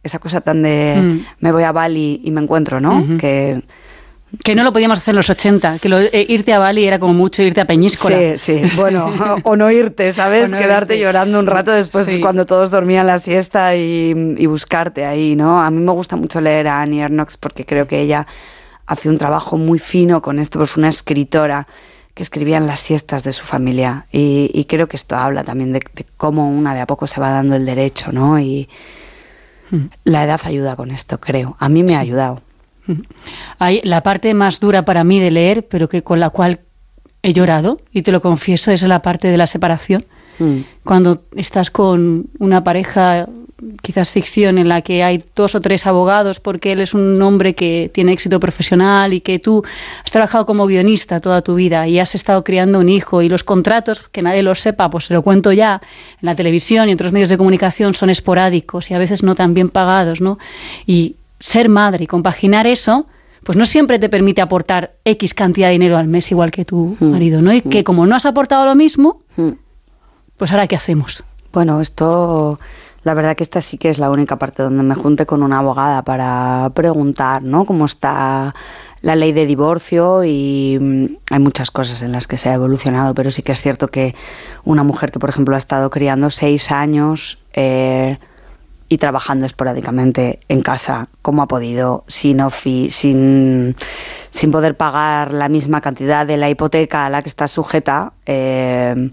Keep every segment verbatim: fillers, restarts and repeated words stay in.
esa cosa tan de mm. me voy a Bali y me encuentro, ¿no? Uh-huh. Que... Que no lo podíamos hacer en los ochenta, que lo, eh, irte a Bali era como mucho irte a Peñíscola. Sí, sí, bueno, o, o no irte, ¿sabes? No Quedarte irte. llorando un rato después sí. cuando todos dormían la siesta y, y buscarte ahí, ¿no? A mí me gusta mucho leer a Annie Ernaux porque creo que ella hace un trabajo muy fino con esto, pues fue una escritora que escribía en las siestas de su familia y, y creo que esto habla también de, de cómo una de a poco se va dando el derecho, ¿no? Y hmm. la edad ayuda con esto, creo. A mí me sí. ha ayudado. Hay la parte más dura para mí de leer, pero que con la cual he llorado, y te lo confieso, es la parte de la separación. Mm. Cuando estás con una pareja, quizás ficción, en la que hay dos o tres abogados porque él es un hombre que tiene éxito profesional y que tú has trabajado como guionista toda tu vida y has estado criando un hijo y los contratos, que nadie los sepa, pues se lo cuento ya, en la televisión y en otros medios de comunicación son esporádicos y a veces no tan bien pagados, ¿no? Y ser madre y compaginar eso, pues no siempre te permite aportar X cantidad de dinero al mes igual que tu mm. marido, ¿no? Y mm. que como no has aportado lo mismo, mm. pues ahora ¿qué hacemos? Bueno, esto, la verdad que esta sí que es la única parte donde me junté con una abogada para preguntar, ¿no? Cómo está la ley de divorcio y hay muchas cosas en las que se ha evolucionado, pero sí que es cierto que una mujer que, por ejemplo, ha estado criando seis años... Eh, y trabajando esporádicamente en casa, como ha podido, sin ofi, sin, sin poder pagar la misma cantidad de la hipoteca a la que está sujeta, eh,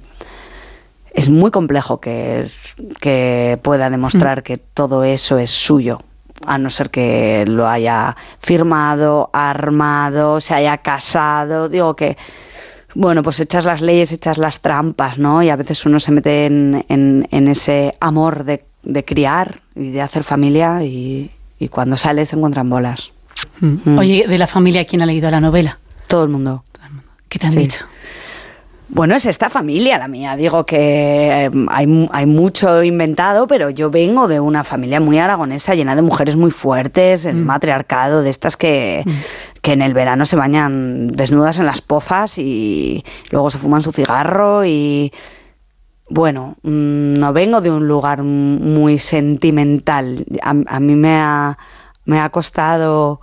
es muy complejo que, que pueda demostrar mm. que todo eso es suyo, a no ser que lo haya firmado, armado, se haya casado, digo que... Bueno, pues echas las leyes, echas las trampas, ¿no? Y a veces uno se mete en, en, en ese amor de, de criar y de hacer familia y, y cuando sale se encuentran bolas. Mm. Mm. Oye, ¿de la familia quién ha leído la novela? Todo el mundo. Todo el mundo. ¿Qué te han sí. dicho? Bueno, es esta familia la mía. Digo que hay, hay mucho inventado, pero yo vengo de una familia muy aragonesa, llena de mujeres muy fuertes, en mm. matriarcado, de estas que, mm. que en el verano se bañan desnudas en las pozas y luego se fuman su cigarro y... Bueno, no vengo de un lugar muy sentimental. A, a mí me ha, me ha costado...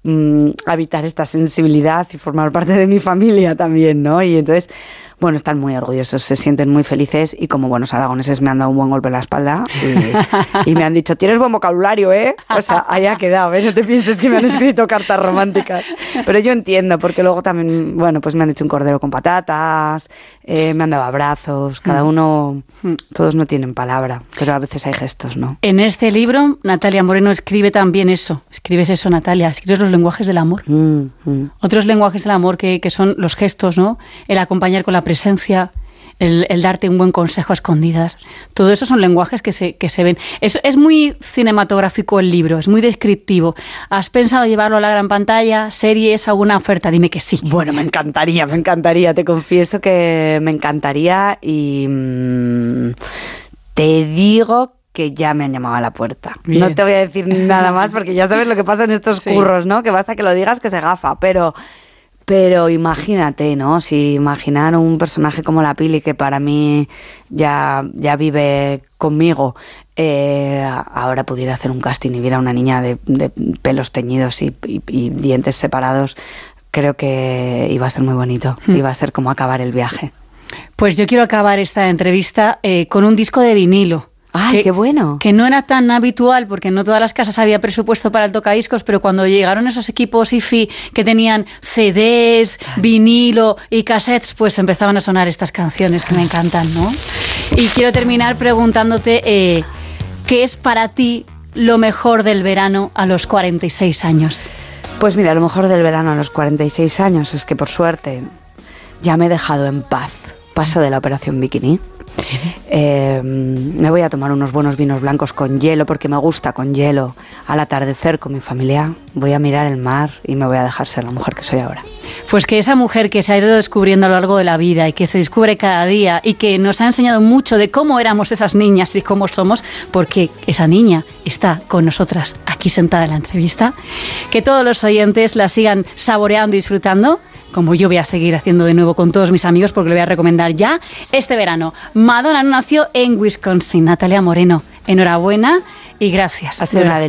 habitar esta sensibilidad y formar parte de mi familia también, ¿no? Y entonces, bueno, están muy orgullosos, se sienten muy felices y como buenos aragoneses me han dado un buen golpe en la espalda y, y me han dicho, tienes buen vocabulario, ¿eh? O sea, ahí ha quedado, ¿eh? No te pienses que me han escrito cartas románticas. Pero yo entiendo, porque luego también, bueno, pues me han hecho un cordero con patatas, eh, me han dado abrazos, cada uno, todos no tienen palabra, pero a veces hay gestos, ¿no? En este libro, Natalia Moreno escribe también eso, escribes eso, Natalia, escribes los lenguajes del amor. Mm, mm. Otros lenguajes del amor que, que son los gestos, ¿no? El acompañar con la presencia, el, el darte un buen consejo a escondidas. Todo eso son lenguajes que se, que se ven. Es, es muy cinematográfico el libro, es muy descriptivo. ¿Has pensado llevarlo a la gran pantalla? ¿Series? ¿Alguna oferta? Dime que sí. Bueno, me encantaría, me encantaría. Te confieso que me encantaría y mmm, te digo que ya me han llamado a la puerta. Bien. No te voy a decir nada más porque ya sabes lo que pasa en estos sí. curros, ¿no? Que basta que lo digas que se gafa, pero... Pero imagínate, ¿no? Si imaginar un personaje como la Pili, que para mí ya, ya vive conmigo, eh, ahora pudiera hacer un casting y viera a una niña de, de pelos teñidos y, y, y dientes separados, creo que iba a ser muy bonito. Mm. Iba a ser como acabar el viaje. Pues yo quiero acabar esta entrevista eh, con un disco de vinilo. ¡Ay, que, qué bueno! Que no era tan habitual, porque no todas las casas había presupuesto para el tocadiscos, pero cuando llegaron esos equipos hi-fi que tenían C Ds, vinilo y cassettes, pues empezaban a sonar estas canciones que me encantan, ¿no? Y quiero terminar preguntándote, eh, ¿qué es para ti lo mejor del verano a los cuarenta y seis años? Pues mira, lo mejor del verano a los cuarenta y seis años es que, por suerte, ya me he dejado en paz. Paso de la operación bikini. Eh, me voy a tomar unos buenos vinos blancos con hielo porque me gusta con hielo al atardecer con mi familia, voy a mirar el mar y me voy a dejar ser la mujer que soy ahora. Pues que esa mujer que se ha ido descubriendo a lo largo de la vida y que se descubre cada día y que nos ha enseñado mucho de cómo éramos esas niñas y cómo somos, porque esa niña está con nosotras aquí sentada en la entrevista, que todos los oyentes la sigan saboreando y disfrutando, como yo voy a seguir haciendo de nuevo con todos mis amigos, porque le voy a recomendar ya este verano. Madonna no nació en Wisconsin. Natalia Moreno, enhorabuena y gracias. Ha sido una